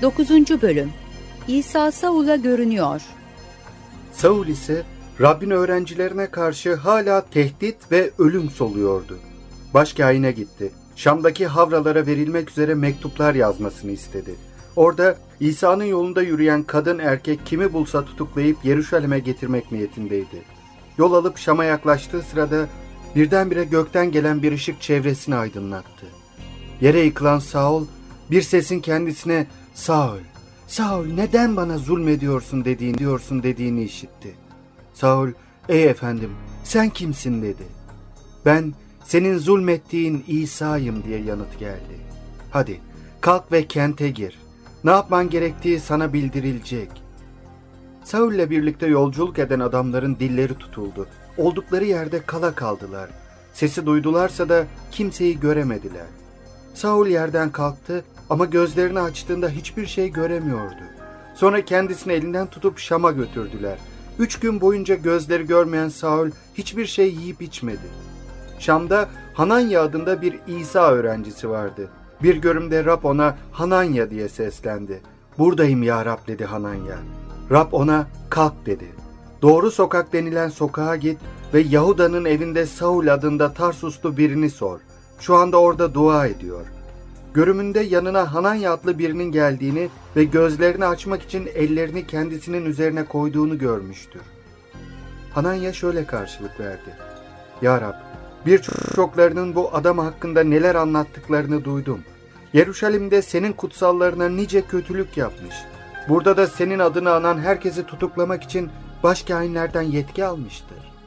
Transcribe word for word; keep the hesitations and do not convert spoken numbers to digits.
dokuzuncu Bölüm. İsa Saul'a görünüyor. Saul ise Rabbin öğrencilerine karşı hala tehdit ve ölüm soluyordu. Başkâhine gitti. Şam'daki havralara verilmek üzere mektuplar yazmasını istedi. Orada İsa'nın yolunda yürüyen kadın erkek kimi bulsa tutuklayıp Yeruşalim'e getirmek niyetindeydi. Yol alıp Şam'a yaklaştığı sırada birdenbire gökten gelen bir ışık çevresini aydınlattı. Yere yıkılan Saul bir sesin kendisine "Saul, Saul neden bana zulmediyorsun dediğini, diyorsun dediğini işitti. Saul, "Ey efendim, sen kimsin?" dedi. "Ben senin zulmettiğin İsa'yım" diye yanıt geldi. "Hadi kalk ve kente gir. Ne yapman gerektiği sana bildirilecek." Saul'le birlikte yolculuk eden adamların dilleri tutuldu. Oldukları yerde kala kaldılar. Sesi duydularsa da kimseyi göremediler. Saul yerden kalktı ama gözlerini açtığında hiçbir şey göremiyordu. Sonra kendisini elinden tutup Şam'a götürdüler. Üç gün boyunca gözleri görmeyen Saul hiçbir şey yiyip içmedi. Şam'da Hananya adında bir İsa öğrencisi vardı. Bir görümde Rab ona "Hananya" diye seslendi. "Buradayım ya Rab" dedi Hananya. Rab ona "Kalk" dedi. "Doğru sokak denilen sokağa git ve Yahuda'nın evinde Saul adında Tarsuslu birini sor. Şu anda orada dua ediyor." Görümünde yanına Hananya adlı birinin geldiğini ve gözlerini açmak için ellerini kendisinin üzerine koyduğunu görmüştür. Hananya şöyle karşılık verdi: "Ya Rab, birçoklarının bu adam hakkında neler anlattıklarını duydum. Yeruşalim'de senin kutsallarına nice kötülük yapmış. Burada da senin adını anan herkesi tutuklamak için başkâhinlerden yetki almıştır."